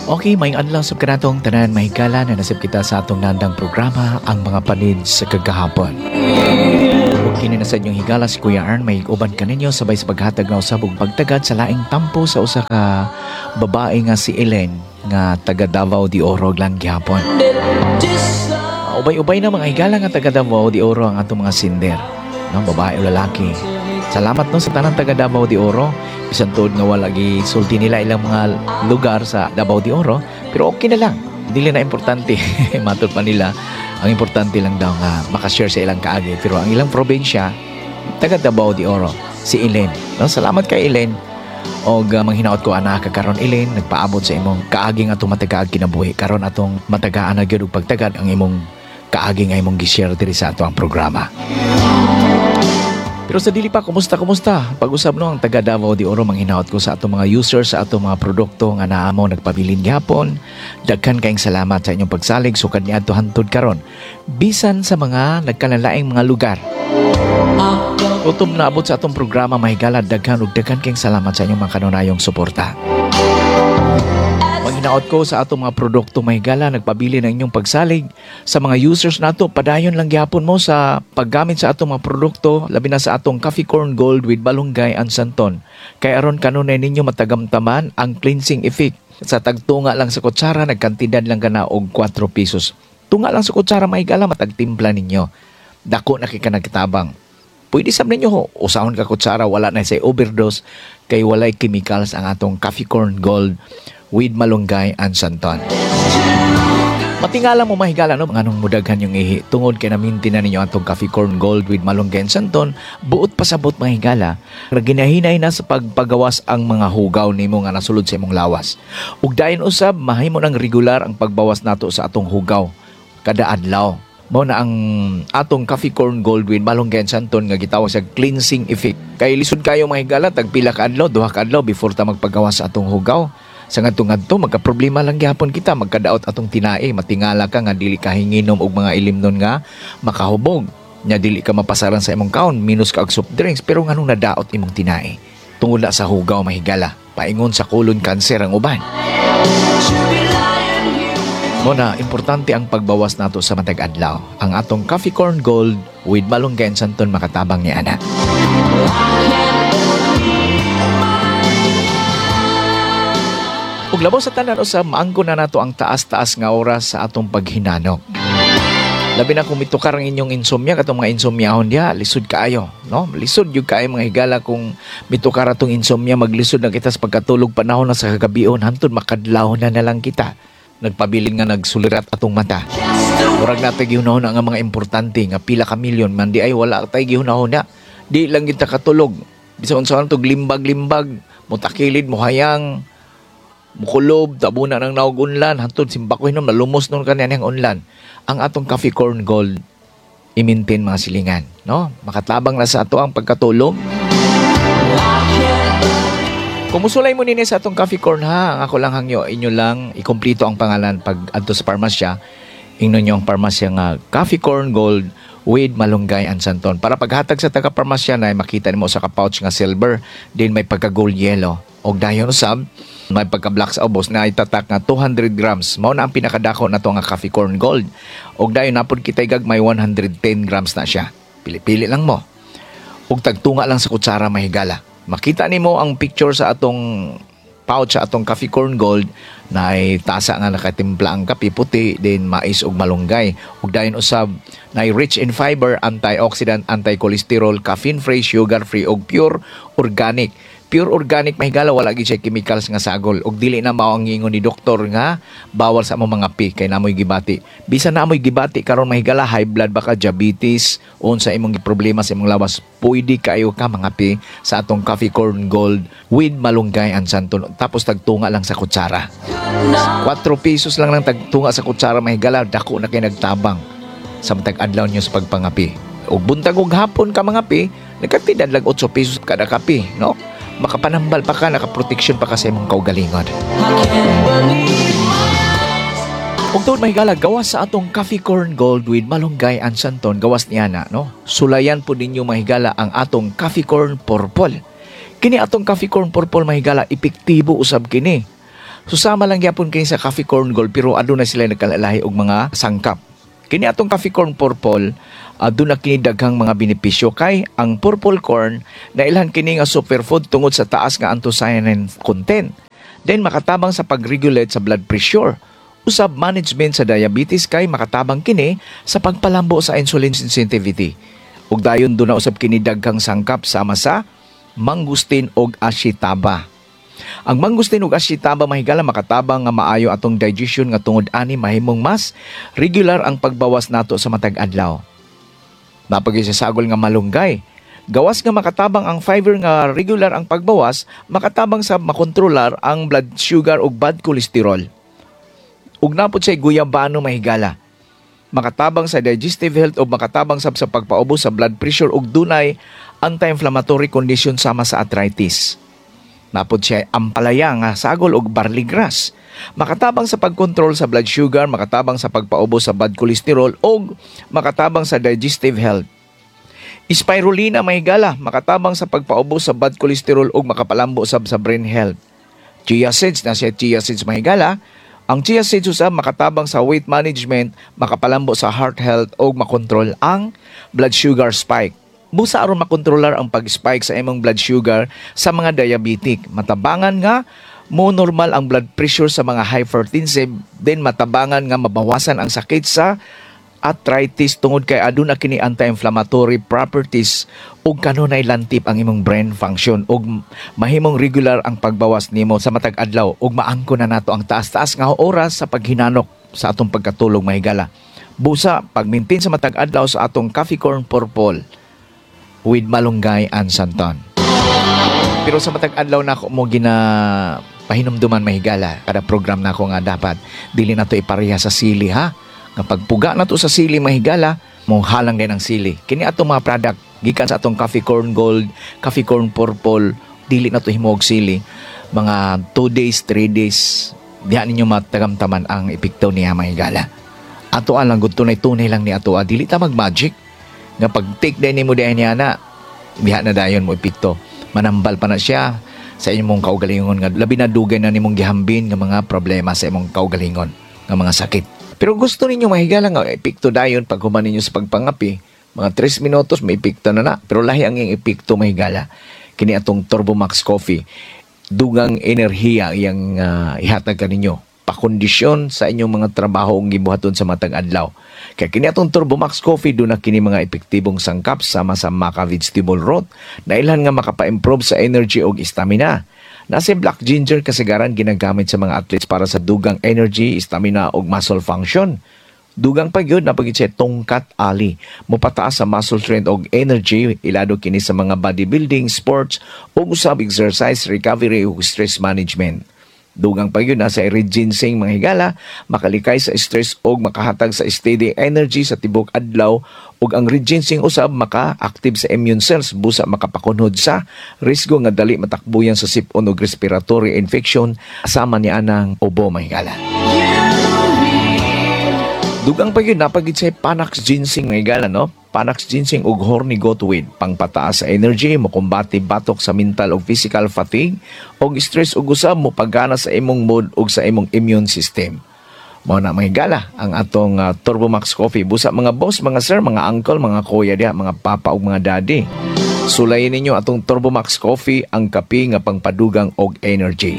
Okay, may adlaw sa kanatong tanan mahigala na nasib kita sa atong nandang programa ang mga panid sa kagahapon. Ug kini na sa inyong higala si Kuya Arn may uban kaninyo sabay sa paghatag na usab og pagtagad sa laing tampo sa usa ka babae nga si Ellen nga taga Davao de Oro lang gihapon. Ubay-ubay na mga higala nga taga Davao de Oro ang atong mga sinder, no, babae o lalaki. Salamat no sa tanang taga Davao de Oro. Bisan tuod nga wala gisulti nila ilang mga lugar sa Davao de Oro, pero okay na lang. Dili na importante. Matod pa nila, ang importante lang daw nga makashare sa ilang kaagi. Pero ang ilang probinsya, taga Davao de Oro, si Ellen. No, salamat kay Ellen. O manghinaot ko anak karon Ellen, nagpaabot sa imong kaagi nga atong matagaag kinabuhi. Karon atong matagaan na gyud og pagtagad ang imong kaagi nga imong gi-share diri sa ato ang programa. Pero sa dili pa, kumusta? Pag-usab no ang taga Davao de Oro manghinaot ko sa atong mga users sa atong mga produkto nga naamo nagpabilin gyapon. Daghan kayong salamat sa inyong pagsalig sukad niadto hantod karon. Bisan sa mga nagkalalaing mga lugar. Utob na abot sa atong programa mahigala daghan kayong salamat sa inyong mga kanunayong suporta. Hinaot ko sa atong mga produkto mahigala nagpabili ng inyong pagsalig sa mga users nato padayon lang gyapon mo sa paggamit sa atong mga produkto labi na sa atong Coffee Corn Gold with Malunggay and Santon kay aron kanunay ninyo matagamtaman ang cleansing effect sa tagtunga lang sa kutsara nagkantidad lang kana og 4 pesos. Tunga lang sa kutsara mahigala matagtimpla ninyo. Dako na kay kanagtabang. Pwede sab ninyo usahon ka kutsara wala na say overdose kay walay chemicals ang atong Coffee Corn Gold with Malunggay and Santon. Matingala mo mahigala no nganong mudaghan yung ihi tungod kay naminti na ninyo atong Coffee Corn Gold with Malunggay and Santon buot pasabot mahigala ginahinay na sa pagpagawas ang mga hugaw nimo nga nasulod sa imong lawas. Ug dayon usab mahimo nang regular ang pagbawas nato sa atong hugaw kada adlaw. Mao na ang atong Coffee Corn Gold with Malunggay and Santon nga gitawag sa cleansing effect. Kay lisod kayo mahigala tag pila ka adlaw, 2 ka adlaw before ta magpagawas sa atong hugaw. Sa ngadto-ngadto magka-problema lang gyapon kita magkadaot atong tinae matingala ka nga dili ka hinginom og mga ilimnon nga makahubog nya dili ka mapasaran sa imong kaon minus ka og soft drinks pero nganong nadaot imong tinae tungod na sa hugaw mahigala paingon sa colon cancer ang uban. Muna, importante ang pagbawas nato sa matag adlaw. Ang atong Coffee Corn Gold with Malunggay and Santon makatabang ni ana. Ug labaw sa tanan usab maangko na nato ang taas-taas nga oras sa atong paghinanok. Labi na kung mitukar ang inyong insomnia katong mga insomniahon diha, lisod kaayo, no? Lisod jud kaayo mga higala kung mitukar atong insomnia maglisod na kita sa pagkatulog panahon na sa kagabion hantod makadlaw na lang kita. Nagpabilin nga nagsulirat atong mata. Murag natay gihunahon nga mga importante nga pila ka milyon man di ay wala tay gihunahon na. Di lang kita katulog. Bisan unsaon to glimbag-limbag, mutakilid mo hayang mukulob, tabuna ng naog unlan, hantod simbakoy nun, malumos nun kanyan yung unlan. Ang atong Coffee Corn Gold, i-maintain mga silingan, no? Makatabang na sa ato ang pagkatulog. Kumusulay mo nini sa atong Coffee Corn ha, ang ako lang hangyo, inyo lang, ikomplito ang pangalan pag adto sa parmasya, ingnon nyo ang parmasya nga Coffee Corn Gold with Malunggay and Santon. Para paghatag sa taga-parmasya na makita mo sa ka-pouch nga silver, din may pagka-gold yellow. Og dayon usab may pagka-black sa ubos na itatak nga 200 grams. Mao na ang pinakadako na to nga Coffee Corn Gold. Og dayon napod kitay gag may 110 grams na siya. Pili-pili lang mo. Og tagtunga lang sa kutsara mahigala. Makita nimo ang picture sa atong pouch sa atong Coffee Corn Gold na ay tasa nga nakatimpla ang kape puti din mais ug malunggay. Ug dayon usab na rich in fiber, antioxidant, anti-cholesterol, caffeine-free, sugar-free ug pure organic. Pure organic mahigala wala gyud siya chemicals nga sagol ug dili na mao ang ingon ni doktor nga bawal sa among mga pi kay namoy gibati. Bisan na amoy gibati karon mahigala high blood baka diabetes unsa imong problema sa imong lawas pwede kayo ka mga pi sa atong Coffee Corn Gold with Malunggay and Santon tapos tagtunga lang sa kutsara. 4 pesos lang tagtunga sa kutsara mahigala dako na kay nagtabang sa matag adlaw niyo sa pagpangapi. Ug buntag ug hapon ka mga pi nagkatidad lang 8 pesos kada kape, no? Makapanambal pa ka, nakaproteksyon pa ka sa imong kaugalingon. Kung tuod mahigala, gawas sa atong Coffee Corn Gold with Malunggay and Santon, gawas niya na, no? Sulayan po ninyo mahigala ang atong Coffee Corn Purple. Kini atong Coffee Corn Purple mahigala, epektibo usab kini. Susama lang gyapon kini sa coffee corn gold pero aduna sila nagkalalahi og mga sangkap. Kini atong coffee corn purple, aduna kini daghang mga benepisyo kay ang purple corn nailhan kini nga superfood tungod sa taas nga anthocyanin content. Then makatabang sa pag-regulate sa blood pressure. Usab management sa diabetes kay makatabang kini sa pagpalambo sa insulin sensitivity. Ug dayon duna usab kini daghang sangkap sama sa mangustin ug ashitaba. Ang mangustin ug ashitaba mahigala makatabang nga maayo atong digestion nga tungod ani mahimong mas regular ang pagbawas nato sa matag adlaw. Napagisasagol nga malunggay. Gawas nga makatabang ang fiber nga regular ang pagbawas, makatabang sa makontrolar ang blood sugar ug bad cholesterol. Ug napod say guyabano mahigala. Makatabang sa digestive health ug makatabang sa pagpaubos sa blood pressure ug dunay anti-inflammatory condition sama sa arthritis. Napod siya ampalaya nga sagol ug barley grass. Makatabang sa pagkontrol sa blood sugar, makatabang sa pagpaubos sa bad cholesterol ug makatabang sa digestive health. Spirulina mahigala, makatabang sa pagpaubos sa bad cholesterol ug makapalambo sa brain health. Chia seeds na siya chia seeds mahigala. Ang chia seeds usab makatabang sa weight management, makapalambo sa heart health ug makontrol ang blood sugar spike. Busa aron makontrolar ang pag-spike sa imong blood sugar sa mga diabetic. Matabangan nga mo normal ang blood pressure sa mga hypertensive, then matabangan nga mabawasan ang sakit sa arthritis tungod kay aduna kini anti-inflammatory properties ug kanunay lantip ang imong brain function ug mahimong regular ang pagbawas nimo sa matag adlaw ug maangko na nato ang taas-taas nga oras sa paghinanok sa atong pagkatulog mahigala. Busa pag-maintain sa matag adlaw sa atong coffee corn purple with malunggay and santon. Pero sa matag adlaw na ako mo pahinumduman mahigala kada program na ako nga dapat dili na to ipareha sa sili ha. Nga pagpuga na to sa sili mahigala, mong halang din ang sili. Kini atong mga product gikan sa atong coffee corn gold, coffee corn purple, dili na to himog sili. Mga 2 days, 3 days, diha ninyo matagamtaman ang epekto niya mahigala. Ato lang gud tunay lang ni ato, dili ta mag-magic. Nga pag-take din nimo diha niya na, diha na dayon mo epekto. Manambal pa na siya sa inyong kaugalingon nga labi na dugay na nimong gihambin nga mga problema sa imong kaugalingon nga mga sakit. Pero gusto ninyo mahigala nga epekto dayon pag human ninyo sa pagpangapi, mga 3 minutos may epekto na. Pero lahi ang iyang epekto mahigala. Kini atong Turbo Max Coffee, dugang enerhiya iyang ihatag kaninyo. Pakondisyon sa inyong mga trabaho ang gibuhaton sa matag adlaw. Kaya kini atong Turbo Max Coffee doon na kini mga epektibong sangkap sama sa maca vegetable root na ilan nga makapa-improve sa energy o stamina. Nasa black ginger kasagaran ginagamit sa mga athletes para sa dugang energy, stamina o muscle function. Dugang pa yun na pagkitsa tongkat ali. Mupataas sa muscle strength o energy, ilado kini sa mga bodybuilding, sports o usab exercise, recovery o stress management. Dugang pa yun nasa ginseng mga higala, makalikay sa stress o makahatag sa steady energy sa tibok adlaw ug ang ginseng usab maka-active sa immune cells busa makapakunhod sa risgo nga dali matakbuyan sa sipon ug respiratory infection sama ni anang ubo mga higala. Dugang pa yun napagid sa Panax ginseng mga higala no? Panax ginseng ug horny goatweed pangpataas sa energy, mokumbati batok sa mental ug physical fatigue ug stress ug usab mo paggana sa imong mood ug sa imong immune system. Mao na mahigala ang atong Turbo Max Coffee busa mga boss, mga sir, mga uncle, mga kuya diha, mga papa ug mga daddy. Sulayin ninyo atong Turbo Max Coffee, ang kape nga pangpadugang og energy.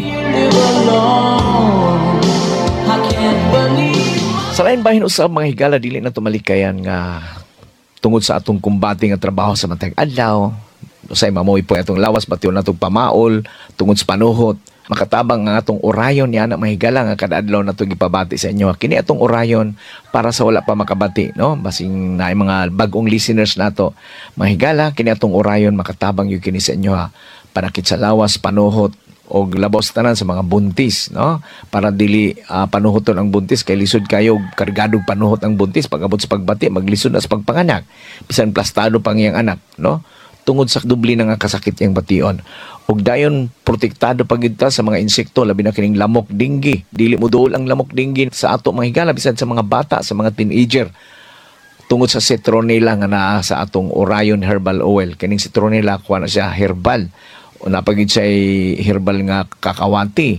Sa lain bahin usab mga higala dili na tumalikayan nga tungod sa atong kumbati nga trabaho sa matag adlaw, usay mamoy po atong lawas batiw natong pamaol tungod sa panuhot. Makatabang nga atong orayon niya na mahigala nga kada adlaw nato gipabati sa inyo. Kini atong orayon para sa wala pa makabati, no? Basing na mga bagong listeners nato. Mahigala kini atong orayon makatabang yung kini sa inyo ha. Panakit sa lawas, panuhot o labos tanan sa mga buntis, no? Para dili panuhoton ang buntis kay lisod kayo kargadog panuhot ang buntis pag-abot sa pagbati maglisod na sa pagpanganak bisan plastado pang iyang anak, no? Tungod sa dubli na nga kasakit yang bation. Ug dayon protektado pa gid ta sa mga insekto labi na kining lamok dinggi. Dili mo duol ang lamok dinggi sa ato mga higala bisan sa mga bata, sa mga teenager. Tungod sa citronella nga naa sa atong Orion Herbal Oil. Kining citronella kuha na siya herbal. O napagid siya herbal nga kakawati.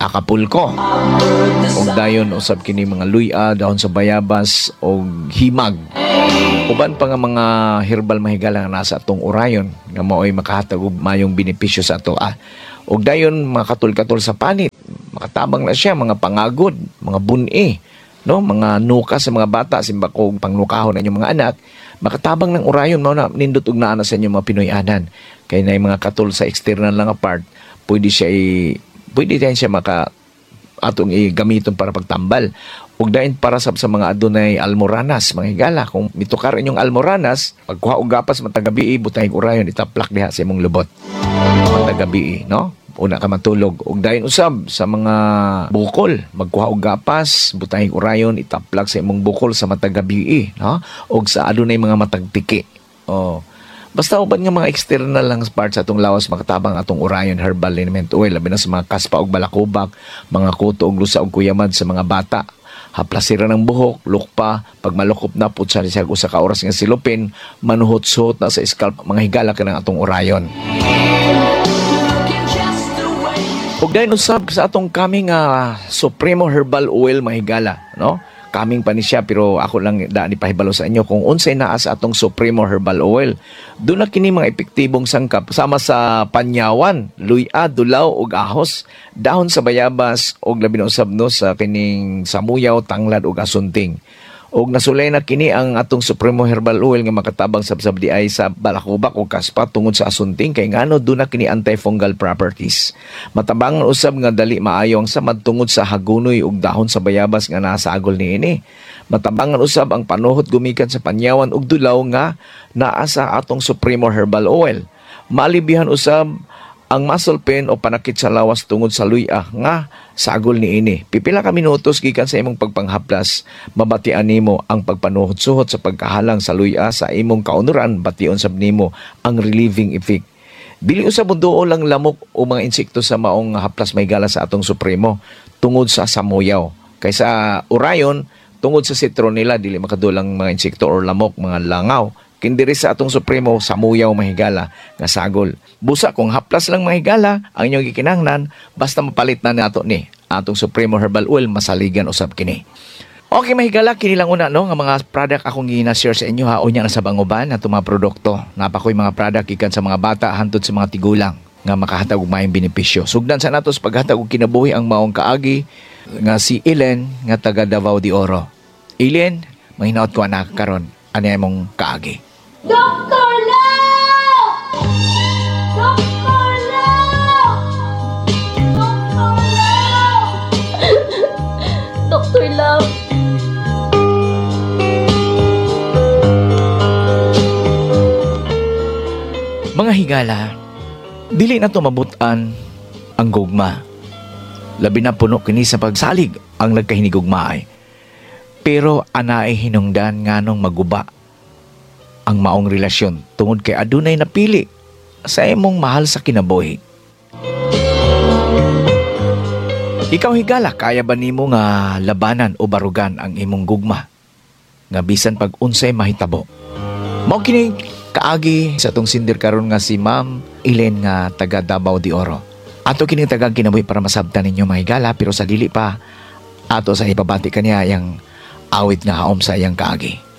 Acapulco. Og dayon usab kini mga luya, dahon sa bayabas og himag. Uban pa nga mga herbal mahigala nga nasa atong orayon nga mao'y makahatag og mayong benepisyo sa ato. Og dayon mga katul-katul sa panit, makatabang na siya mga pangagod, mga buni, no, mga nuka sa mga bata simbakog pangnukahon na inyong mga anak, makatabang ng orayon mao na nindot og naa na sa inyong mga Pinoy-anan. Kay nay mga katul sa external lang nga part, pwede din siya maka atong igamiton para pagtambal. Ug dayon para sa mga adunay almoranas, mga higala, kung mitukar inyong almoranas, pagkuha og gapas matag gabi, butahig orayon itaplak diha sa imong lubot. Matag gabi, no? Una ka matulog. Ug dayon usab sa mga bukol, magkuha og gapas, butahig orayon itaplak sa imong bukol sa matag gabi, no? Ug sa adunay mga matag tiki. Oh. Basta uban nga mga external lang parts atong lawas makatabang atong orayon herbal liniment oil, labi na sa mga kaspa og balakubak, mga kuto og lusa og kuyamad sa mga bata. Haplasira ng buhok, lukpa, pag malukop na putsa siya usa ka oras nga silupin, manuhot-suhot na sa scalp, mga higala ka ng atong orayon. Ug dayon usab sa atong kaming Supremo Herbal Oil, mga higala, no? Kaming pa ni siya, pero ako lang daan ipahibalo sa inyo kung unsay naa sa atong Supremo Herbal Oil. Doon na kini mga epektibong sangkap sama sa panyawan, luya, dulaw ug ahos, dahon sa bayabas ug labi na usab no sa kining samuyaw, tanglad ug asunting. Og nasulay na kini ang atong Supremo Herbal Oil nga makatabang sabsab di ay sa balakubak o kaspa tungod sa asunting kay ngano doon na kini antifungal properties. Matabang usab nga dali maayo ang samad tungod sa hagunoy ug dahon sa bayabas nga nasa agol niini. Matabangan usab ang panuhot gumikan sa panyawan ug dulaw nga naa sa atong Supremo Herbal Oil. Malibihan usab ang muscle pain o panakit sa lawas tungod sa luya nga sagol niini. Pipila ka minutos gikan sa imong pagpanghaplas, mabatian nimo ang pagpanuhot-suhot sa pagkahalang sa luya sa imong kaunuran, bation sab nimo ang relieving effect. Dili usab duol lang lamok o mga insekto sa maong haplas may gala sa atong Supremo tungod sa samuyaw. Kaysa orayon tungod sa citronella dili makadulang mga insekto or lamok, mga langaw. Kindiri sa atong Supremo, samuyaw mahigala nga sagol. Busa kung haplas lang mahigala ang inyong gikinahanglan, basta mapalit na nato ni atong Supremo Herbal Oil, masaligan usab kini. Okay mahigala, kini lang una no nga mga product akong gina-share sa inyo ha, unya na sa banguban atong mga produkto. Napakoy mga product ikan sa mga bata hantod sa mga tigulang nga makahatag og maayong benepisyo. Sugdan sa nato sa paghatag og kinabuhi ang maong kaagi nga si Ellen nga taga Davao de Oro. Ellen, mahinaot ko anak karon ani imong kaagi. Dr. Love! Dr. Love! Dr. Love! Dr. Love! Mga higala, dili na to mabutan ang gugma. Labi na puno kini sa pagsalig ang nagkahinigugmaay. Pero anaay hinungdan nganong maguba ang maong relasyon tungod kay adunay napili sa imong mahal sa kinabuhi. Ikaw higala, kaya ba nimo nga labanan o barugan ang imong gugma nga bisan pag unsay mahitabo? Mao kini kaagi sa tong sindir karon nga si Ma'am Ellen nga taga Davao de Oro. Ato kini taga kinabuhi para masabtan ninyo mahigala, pero sa dili pa ato sa ipabati kaniya yang awit nga haom sa iyang kaagi.